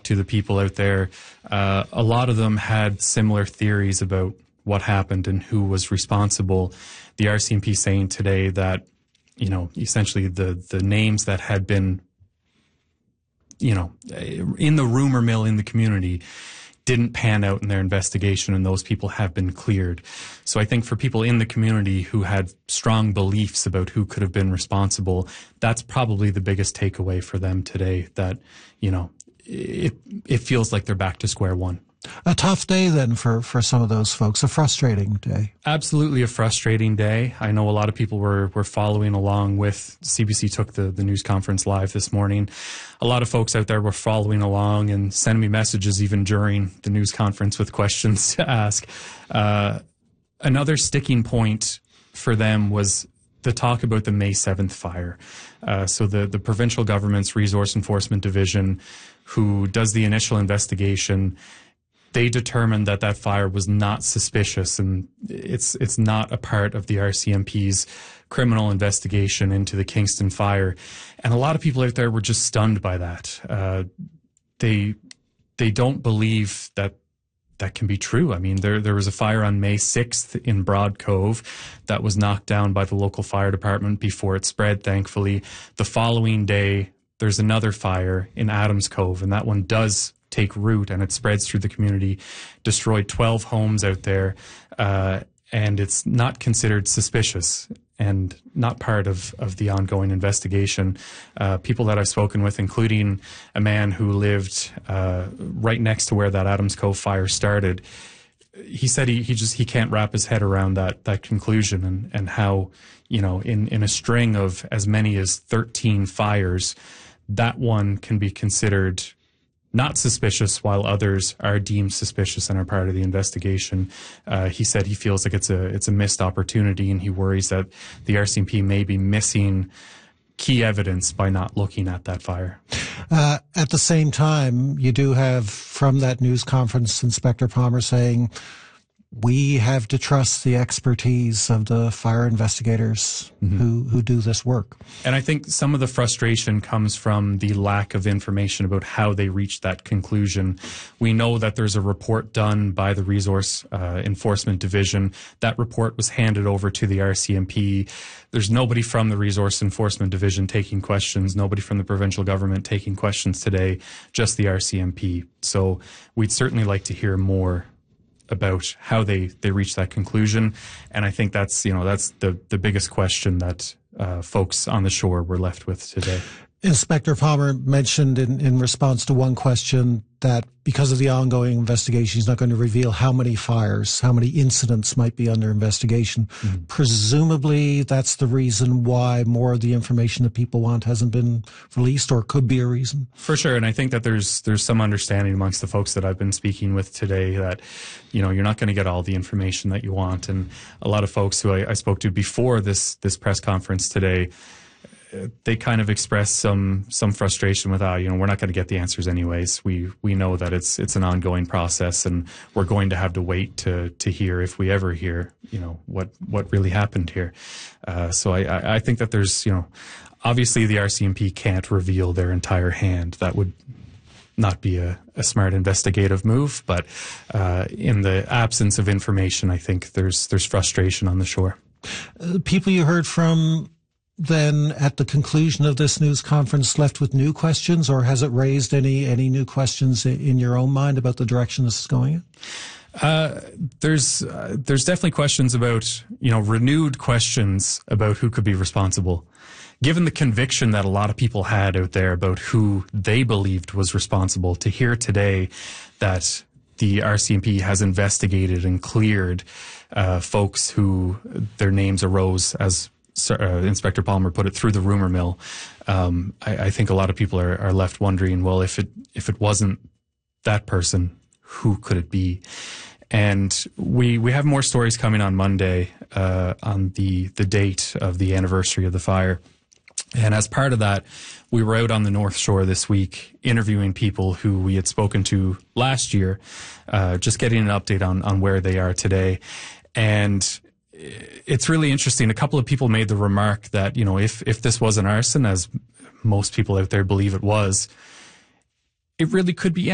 to the people out there, a lot of them had similar theories about what happened and who was responsible. The RCMP saying today that, you know, essentially the names that had been, you know, in the rumor mill in the community didn't pan out in their investigation, and those people have been cleared. So I think for people in the community who had strong beliefs about who could have been responsible, that's probably the biggest takeaway for them today, that, you know, it feels like they're back to square one. A tough day then for some of those folks, a frustrating day. Absolutely a frustrating day. I know a lot of people were following along with, CBC took the news conference live this morning. A lot of folks out there were following along and sending me messages even during the news conference with questions to ask. Another sticking point for them was the talk about the May 7th fire. So the provincial government's Resource Enforcement Division, who does the initial investigation, they determined that that fire was not suspicious, and it's not a part of the RCMP's criminal investigation into the Kingston fire. And a lot of people out there were just stunned by that. They don't believe that can be true. I mean, there was a fire on May 6th in Broad Cove that was knocked down by the local fire department before it spread, thankfully. The following day, there's another fire in Adams Cove, and that one does take root and it spreads through the community, destroyed 12 homes out there, and it's not considered suspicious and not part of the ongoing investigation. People that I've spoken with, including a man who lived right next to where that Adams Cove fire started, he said he can't wrap his head around that conclusion, and how, you know, in a string of as many as 13 fires, that one can be considered not suspicious while others are deemed suspicious and are part of the investigation. He said he feels like it's a missed opportunity, and he worries that the RCMP may be missing key evidence by not looking at that fire. At the same time, you do have from that news conference Inspector Palmer saying, we have to trust the expertise of the fire investigators who do this work. And I think some of the frustration comes from the lack of information about how they reached that conclusion. We know that there's a report done by the Resource Enforcement Division. That report was handed over to the RCMP. There's nobody from the Resource Enforcement Division taking questions, nobody from the provincial government taking questions today, just the RCMP. So we'd certainly like to hear more about how they reached that conclusion. And I think that's the biggest question that folks on the shore were left with today. Inspector Palmer mentioned in response to one question that because of the ongoing investigation, he's not going to reveal how many fires, how many incidents might be under investigation. Presumably that's the reason why more of the information that people want hasn't been released, or could be a reason. For sure. And I think that there's some understanding amongst the folks that I've been speaking with today that, you know, you're not going to get all the information that you want. And a lot of folks who I spoke to before this press conference today, they kind of expressed some frustration with, you know, we're not going to get the answers anyways. We know that it's an ongoing process, and we're going to have to wait to hear, if we ever hear, you know, what really happened here. So I think that there's, you know, obviously the RCMP can't reveal their entire hand. That would not be a smart investigative move. But in the absence of information, I think there's frustration on the shore. People you heard from then at the conclusion of this news conference left with new questions, or has it raised any new questions in your own mind about the direction this is going in? There's definitely questions about, you know, renewed questions about who could be responsible. Given the conviction that a lot of people had out there about who they believed was responsible, to hear today that the RCMP has investigated and cleared folks who their names arose, as Inspector Palmer put it, through the rumor mill. I think a lot of people are left wondering, well, if it wasn't that person, who could it be? And we have more stories coming on Monday on the date of the anniversary of the fire. And as part of that, we were out on the North Shore this week interviewing people who we had spoken to last year, just getting an update on where they are today. And it's really interesting. A couple of people made the remark that, you know, if this was an arson, as most people out there believe it was, it really could be